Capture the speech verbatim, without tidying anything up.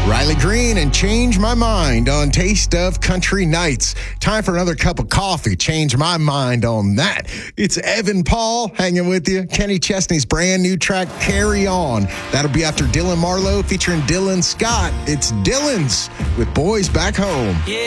Riley Green and Change My Mind on Taste of Country Nights. Time for another cup of coffee. Change my mind on that. It's Evan Paul hanging with you. Kenny Chesney's brand new track, Carry On. That'll be after Dylan Marlowe featuring Dylan Scott. It's Dylan's with Boys Back Home. Yeah.